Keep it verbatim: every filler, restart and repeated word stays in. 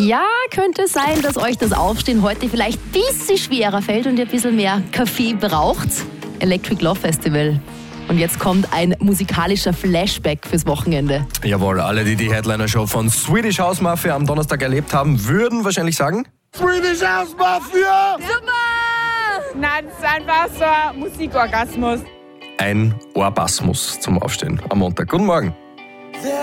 Ja, könnte sein, dass euch das Aufstehen heute vielleicht ein bisschen schwerer fällt und ihr ein bisschen mehr Kaffee braucht. Electric Love Festival. Und jetzt kommt ein musikalischer Flashback fürs Wochenende. Jawohl, alle, die die Headliner-Show von Swedish House Mafia am Donnerstag erlebt haben, würden wahrscheinlich sagen: Swedish House Mafia! Super! Nein, das ist einfach so ein Musikorgasmus. Ein Orgasmus zum Aufstehen am Montag. Guten Morgen.